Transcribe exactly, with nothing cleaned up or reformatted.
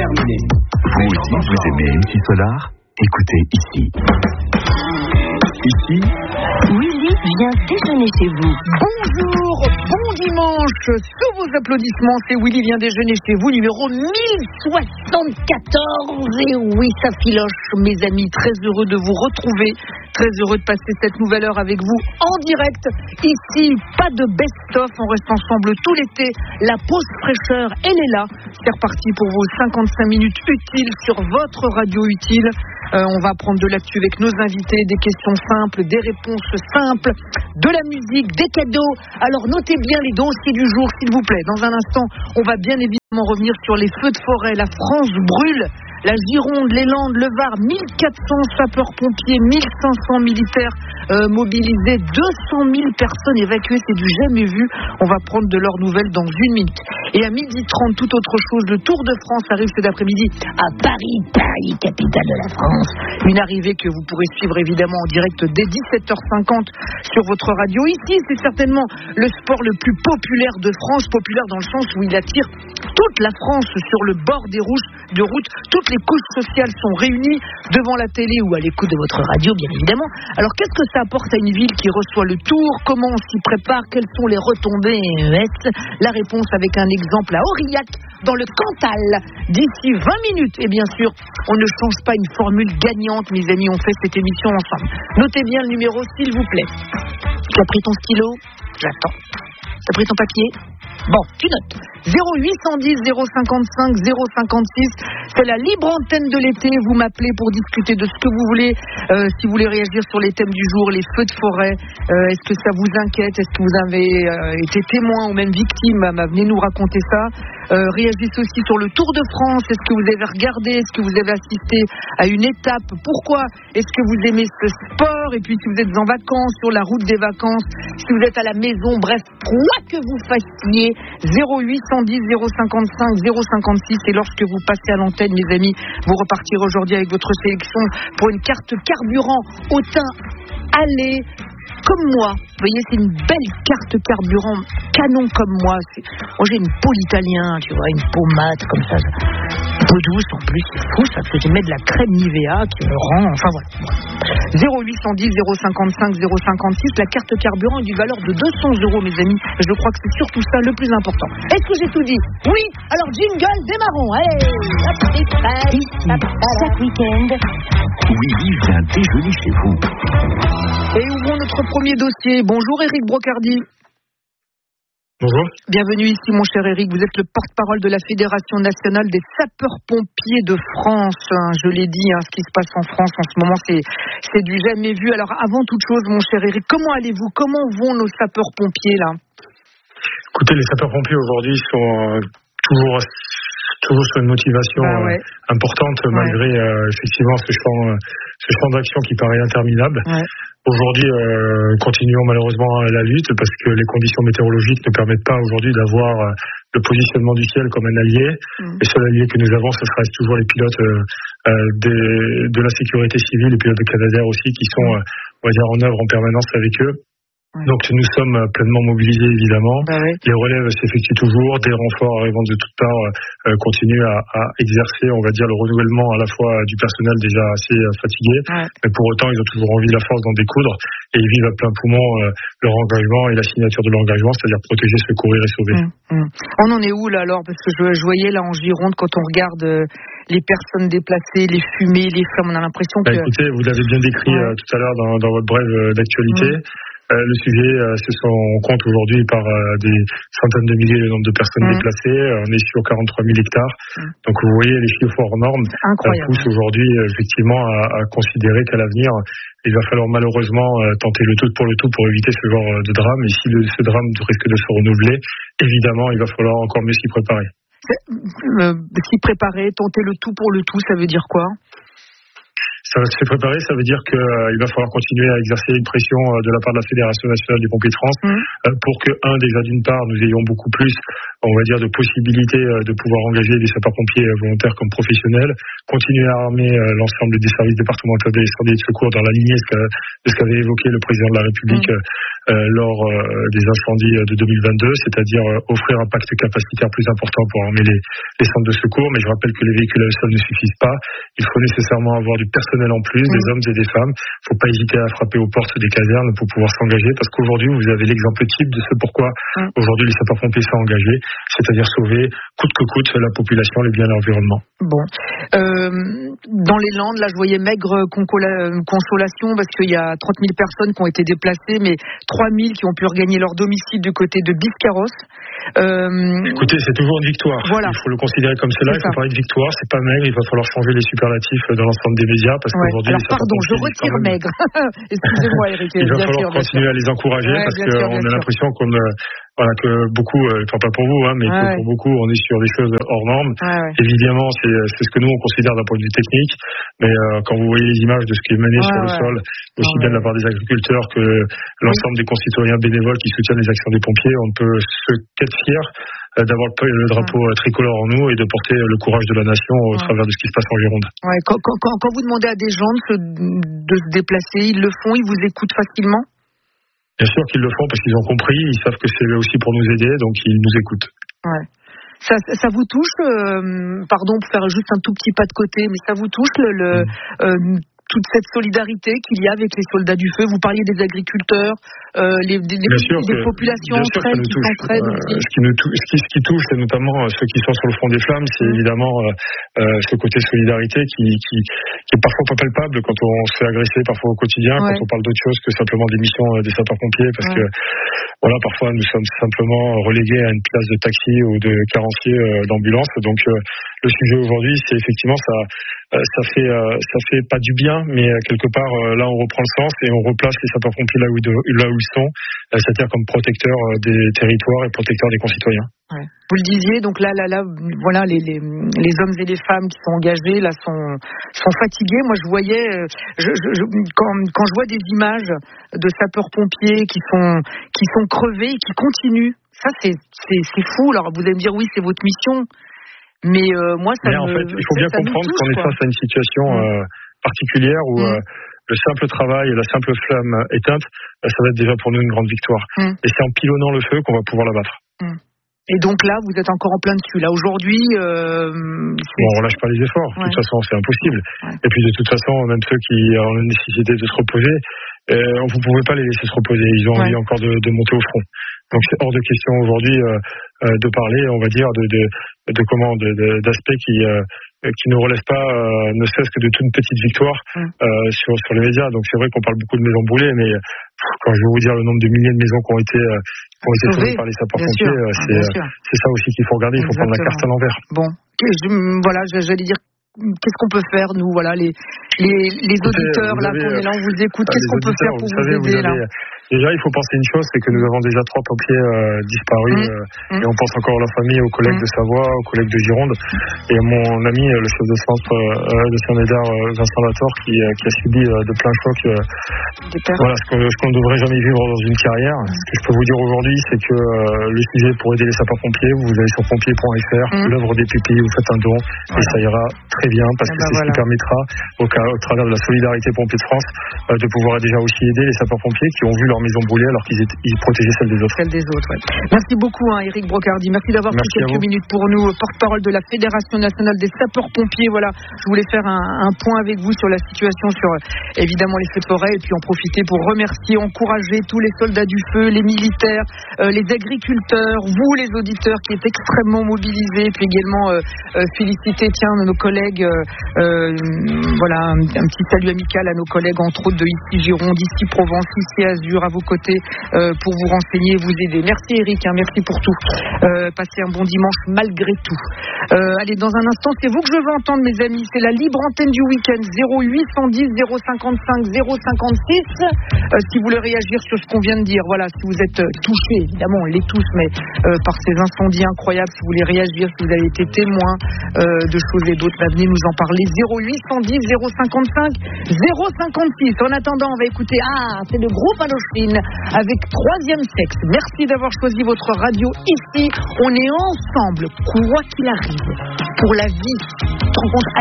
terminé. Vous aussi, vous aimez M C Solar? Écoutez ici. Ici, Willy vient déjeuner chez vous. Bonjour, bon dimanche. Sous vos applaudissements, c'est Willy vient déjeuner chez vous, numéro mille soixante-quatorze. Et oui, ça filoche, mes amis. Très heureux de vous retrouver. Très heureux de passer cette nouvelle heure avec vous en direct. Ici, pas de best-of. On reste ensemble tout l'été. La pause fraîcheur, elle est là. C'est reparti pour vos cinquante-cinq minutes utiles sur votre radio utile. Euh, on va prendre de l'actu avec nos invités, des questions simples, des réponses simples, de la musique, des cadeaux. Alors notez bien les dossiers du jour, s'il vous plaît. Dans un instant, on va bien évidemment revenir sur les feux de forêt. La France brûle. La Gironde, les Landes, le Var, mille quatre cents sapeurs-pompiers, mille cinq cents militaires euh, mobilisés, deux cent mille personnes évacuées, c'est du jamais vu. On va prendre de leurs nouvelles dans une minute. Et à midi trente, tout autre chose, le Tour de France arrive cet après-midi à Paris, Paris, capitale de la France. Une arrivée que vous pourrez suivre évidemment en direct dès dix-sept heures cinquante sur votre radio. Ici, c'est certainement le sport le plus populaire de France, populaire dans le sens où il attire toute la France sur le bord des routes, de route. Toutes les couches sociales sont réunies devant la télé ou à l'écoute de votre radio, bien évidemment. Alors, qu'est-ce que ça apporte à une ville qui reçoit le Tour? Comment on s'y prépare? Quelles sont les retombées? La réponse avec un exemple à Aurillac, dans le Cantal, d'ici vingt minutes. Et bien sûr, on ne change pas une formule gagnante, mes amis, on fait cette émission ensemble. Notez bien le numéro, s'il vous plaît. Tu as pris ton stylo? J'attends. Tu as pris ton papier? Bon, tu notes. zéro huit cent dix zéro cinquante-cinq zéro cinquante-six, c'est la libre antenne de l'été. Vous m'appelez pour discuter de ce que vous voulez. Euh, si vous voulez réagir sur les thèmes du jour, les feux de forêt, euh, est-ce que ça vous inquiète? Est-ce que vous avez euh, été témoin ou même victime? Bah, venez nous raconter ça. Euh, réagissez aussi sur le Tour de France. Est-ce que vous avez regardé? Est-ce que vous avez assisté à une étape? Pourquoi? Est-ce que vous aimez ce sport? Et puis si vous êtes en vacances, sur la route des vacances, si vous êtes à la maison, bref, quoi que vous fassiez, zéro huit cent dix zéro cinquante-cinq zéro cinquante-six. Et lorsque vous passez à l'antenne, mes amis, vous repartirez aujourd'hui avec votre sélection pour une carte carburant au teint allé. Comme moi, vous voyez, c'est une belle carte carburant, canon comme moi. C'est... Moi, j'ai une peau italien, tu vois, une peau mate comme ça, peau douce en plus, c'est fou ça, parce que je mets de la crème Nivea qui me rend, enfin voilà. zéro huit cent dix zéro cinquante-cinq zéro cinquante-six, la carte carburant est d'une valeur de deux cents euros, mes amis. Je crois que c'est surtout ça le plus important. Est-ce que j'ai tout dit? Oui. Alors jingle, démarrons. Allez, hop, c'est prêt. Ici, chaque week-end, Willy vient déjeuner chez vous. Et ouvrons notre premier dossier. Bonjour Éric Brocardi. Bonjour. Bienvenue ici mon cher Éric. Vous êtes le porte-parole de la Fédération nationale des sapeurs-pompiers de France. Je l'ai dit, hein, ce qui se passe en France en ce moment, c'est, c'est du jamais vu. Alors avant toute chose, mon cher Éric, comment allez-vous? Comment vont nos sapeurs-pompiers là? Écoutez, les sapeurs-pompiers aujourd'hui sont euh, toujours, toujours sur une motivation bah ouais. euh, importante, ouais. malgré euh, effectivement ce champ, euh, ce champ d'action qui paraît interminable. Ouais. Aujourd'hui, euh, continuons malheureusement la lutte parce que les conditions météorologiques ne permettent pas aujourd'hui d'avoir euh, le positionnement du ciel comme un allié. Mmh. Les seuls alliés que nous avons, ce sera toujours les pilotes euh, euh, des, de la sécurité civile, les pilotes de Canadair aussi, qui sont, euh, on va dire, en œuvre en permanence avec eux. Ouais. Donc nous sommes pleinement mobilisés évidemment. Bah ouais. Les relèves s'effectuent toujours, des renforts arrivant de toutes parts euh, continuent à, à exercer, on va dire, le renouvellement à la fois du personnel déjà assez euh, fatigué, ouais. mais pour autant ils ont toujours envie la force d'en découdre et ils vivent à plein poumon euh, leur engagement et la signature de l'engagement, c'est-à-dire protéger, secourir et sauver. Mmh, mmh. On en est où là alors? Parce que je, je voyais là en Gironde quand on regarde euh, les personnes déplacées, les fumées, les flammes, on a l'impression que... Bah, écoutez, vous l'avez bien décrit ouais. euh, tout à l'heure dans, dans votre brève euh, d'actualité. Mmh. Euh, le sujet, euh, c'est son, on compte aujourd'hui par euh, des centaines de milliers le nombre de personnes mmh. déplacées. Euh, on est sur quarante-trois mille hectares. Mmh. Donc vous voyez, les chiffres hors normes euh, poussent aujourd'hui euh, effectivement à, à considérer qu'à l'avenir, il va falloir malheureusement euh, tenter le tout pour le tout pour éviter ce genre de drame. Et si le, ce drame risque de se renouveler, évidemment, il va falloir encore mieux s'y préparer. Euh, s'y préparer, tenter le tout pour le tout, ça veut dire quoi ? Ça s'est préparé, ça veut dire qu'il euh, va falloir continuer à exercer une pression euh, de la part de la Fédération nationale des pompiers de France mmh. euh, pour que, un, déjà d'une part, nous ayons beaucoup plus, on va dire, de possibilités euh, de pouvoir engager des sapeurs-pompiers euh, volontaires comme professionnels, continuer à armer euh, l'ensemble des services départementaux d'incendie et de secours dans la lignée de ce qu'avait évoqué le président de la République mmh. euh, lors euh, des incendies de deux mille vingt-deux, c'est-à-dire euh, offrir un pacte capacitaire plus important pour armer les, les centres de secours. Mais je rappelle que les véhicules à eux seuls ne suffisent pas. Il faut nécessairement avoir du personnel en plus, mmh. des hommes et des femmes. Il ne faut pas hésiter à frapper aux portes des casernes pour pouvoir s'engager, parce qu'aujourd'hui, vous avez l'exemple type de ce pourquoi mmh. aujourd'hui les sapeurs-pompiers sont engagés, c'est-à-dire sauver coûte que coûte la population, les biens et l'environnement. Bon. Euh, dans les Landes, là, je voyais maigre consolation, parce qu'il y a trente mille personnes qui ont été déplacées, mais trois mille qui ont pu regagner leur domicile du côté de Biscarrosse. Euh... Écoutez, c'est toujours une victoire. Voilà. Il faut le considérer comme cela. Il faut parler de victoire. C'est pas maigre. Il va falloir changer les superlatifs dans l'ensemble des médias, parce ouais. qu'aujourd'hui. Alors, pardon, je retire maigre. Excusez-moi, Eric. Il va falloir sûr, continuer à les encourager, ouais, parce qu'on a l'impression qu'on euh, voilà, que beaucoup, euh, enfin pas pour vous, hein, mais ouais, que pour ouais. beaucoup, on est sur des choses hors normes. Ouais, ouais. Évidemment, c'est, c'est ce que nous on considère d'un point de vue technique, mais euh, quand vous voyez les images de ce qui est mené ouais, sur le ouais. sol, aussi ouais, bien de la part des agriculteurs que l'ensemble oui. des concitoyens bénévoles qui soutiennent les actions des pompiers, on peut se qu'être fiers euh, d'avoir le drapeau ouais. tricolore en nous et de porter le courage de la nation au ouais. travers de ce qui se passe en Gironde. Ouais, quand, quand, quand vous demandez à des gens de se, de se déplacer, ils le font, ils vous écoutent facilement? Bien sûr qu'ils le font parce qu'ils ont compris, ils savent que c'est aussi pour nous aider, donc ils nous écoutent. Ouais. Ça, ça vous touche, euh, pardon pour faire juste un tout petit pas de côté, mais ça vous touche le, le mmh. euh, toute cette solidarité qu'il y a avec les soldats du feu. Vous parliez des agriculteurs, euh, les, les, les, sûr les que, populations entre elles qui s'entraident. Euh, ce, qui nous tou- ce, qui, ce qui touche, c'est notamment euh, ceux qui sont sur le front des flammes, c'est mmh. évidemment euh, euh, ce côté solidarité qui, qui, qui est parfois pas palpable quand on se fait agresser, parfois au quotidien, ouais. quand on parle d'autre chose que simplement des missions euh, des sapeurs-pompiers, parce ouais. que voilà, parfois nous sommes simplement relégués à une place de taxi ou de carancier euh, d'ambulance. Donc euh, le sujet aujourd'hui, c'est effectivement ça, euh, ça fait, euh, ça fait pas du bien, mais euh, quelque part euh, là on reprend le sens et on replace les sapeurs-pompiers là où, de, là où ils sont, euh, c'est-à-dire comme protecteurs euh, des territoires et protecteurs des concitoyens. Ouais. Vous le disiez, donc là, là, là, voilà, les, les, les hommes et les femmes qui sont engagés là sont, sont fatigués. Moi, je voyais, je, je, je, quand, quand je vois des images de sapeurs-pompiers qui sont, qui sont crevés et qui continuent, ça c'est, c'est, c'est fou. Alors vous allez me dire oui, c'est votre mission, mais euh, moi ça. Mais en me, fait, il faut bien comprendre touche, qu'on est face à une situation mmh. euh, particulière où. Mmh. Euh, Le simple travail et la simple flamme éteinte, ça va être déjà pour nous une grande victoire. Mmh. Et c'est en pilonnant le feu qu'on va pouvoir l'abattre. Mmh. Et donc là, vous êtes encore en plein dessus. Là, aujourd'hui... Euh, bon, on relâche pas les efforts. Ouais. De toute façon, c'est impossible. Ouais. Et puis, de toute façon, même ceux qui ont la nécessité de se reposer, euh, vous ne pouvez pas les laisser se reposer. Ils ont ouais. envie encore de, de monter au front. Donc, c'est hors de question aujourd'hui euh, euh, de parler, on va dire, de, de, de comment, de, de, d'aspects qui... Euh, qui ne relève pas euh, ne serait-ce que de toute une petite victoire mmh. euh, sur, sur les médias. Donc c'est vrai qu'on parle beaucoup de maisons brûlées, mais pff, quand je vais vous dire le nombre de milliers de maisons qui ont été, euh, qui ont été sauvées par les sapeurs-pompiers, euh, c'est, euh, c'est ça aussi qu'il faut regarder, il faut Exactement. Prendre la carte à l'envers. Bon, je, voilà, j'allais dire, qu'est-ce qu'on peut faire, nous, voilà, les, les, les Écoutez, auditeurs, là, avez, qu'on est là, on vous écoute, qu'est-ce qu'on peut faire pour vous, vous aider, vous avez, là Déjà, il faut penser une chose, c'est que nous avons déjà trois pompiers euh, disparus, mmh. euh, et on pense encore à la famille, aux collègues mmh. de Savoie, aux collègues de Gironde, et mon ami, le chef de centre euh, de Saint-Médard, euh, Vincent Lator, qui, euh, qui a subi euh, de plein choc, euh, voilà, ce, que, ce qu'on ne devrait jamais vivre dans une carrière. Mmh. Ce que je peux vous dire aujourd'hui, c'est que euh, le sujet pour aider les sapeurs-pompiers, vous allez sur pompiers point f r, mmh. l'œuvre des pupilles, vous faites un don, voilà. et ça ira très bien, parce que bah c'est voilà. ce qui permettra, au, cas, au travers de la solidarité Pompiers de France, euh, de pouvoir déjà aussi aider les sapeurs-pompiers qui ont vu leur maison brûlée alors qu'ils étaient, ils protégeaient celles des autres. Celles des autres, ouais. Merci beaucoup, hein, Éric Brocardi. Merci d'avoir Merci pris quelques minutes pour nous, porte-parole de la Fédération nationale des sapeurs-pompiers. Voilà, je voulais faire un, un point avec vous sur la situation, sur évidemment les feux de forêt, et puis en profiter pour remercier, encourager tous les soldats du feu, les militaires, euh, les agriculteurs, vous les auditeurs qui êtes extrêmement mobilisés, puis également euh, euh, féliciter tiens nos collègues, euh, euh, voilà un, un petit salut amical à nos collègues entre autres de ici Gironde, ici Provence, ici Azur, à vos côtés. Euh, pour vous renseigner, vous aider. Merci Eric, hein, merci pour tout. Euh, passez un bon dimanche malgré tout. Euh, allez, dans un instant, c'est vous que je veux entendre, mes amis. C'est la libre antenne du week-end. zéro huit cent dix zéro cinquante-cinq zéro cinquante-six. Euh, si vous voulez réagir sur ce qu'on vient de dire, voilà, si vous êtes euh, touchés, évidemment, on l'est tous, mais euh, par ces incendies incroyables, si vous voulez réagir, si vous avez été témoin euh, de choses et d'autres, venez nous en parler. zéro huit cent dix zéro cinquante-cinq zéro cinquante-six. En attendant, on va écouter, ah, c'est le groupe Indochine avec Troisième Sexe. Merci d'avoir choisi votre radio ici. On est ensemble, quoi qu'il arrive, pour la vie. Tu te rends compte,